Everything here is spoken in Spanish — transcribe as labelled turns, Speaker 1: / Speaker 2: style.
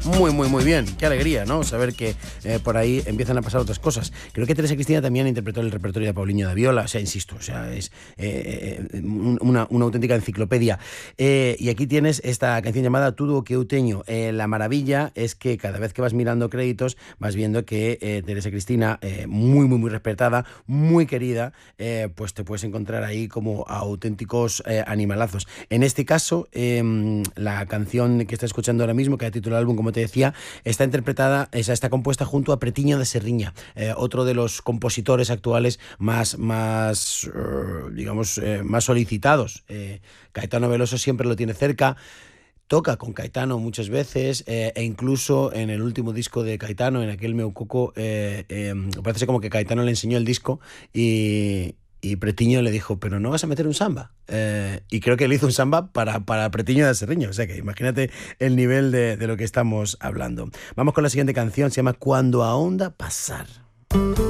Speaker 1: Muy, muy, muy bien. Qué alegría, ¿no? Saber que por ahí empiezan a pasar otras cosas. Creo que Teresa Cristina también interpretó el repertorio de Paulinho da Viola. O sea, insisto, o sea, es una auténtica enciclopedia. Y aquí tienes esta canción llamada Tudo o que eu teño. La maravilla es que cada vez que vas mirando créditos vas viendo que Teresa Cristina, muy, muy, muy respetada, muy querida, pues te puedes encontrar ahí como auténticos animalazos. En este caso, la canción que estás escuchando ahora mismo, que ha titulado el álbum, como te decía, está compuesta junto a Pretiño de Serriña, otro de los compositores actuales más solicitados. Caetano Veloso siempre lo tiene cerca. Toca con Caetano muchas veces, e incluso en el último disco de Caetano, en aquel Meu Coco, parece como que Caetano le enseñó el disco y Pretiño le dijo, pero no vas a meter un samba. Y creo que le hizo un samba para Pretiño de Serriño. O sea que imagínate el nivel de lo que estamos hablando. Vamos con la siguiente canción, se llama Cuando a Onda Pasar.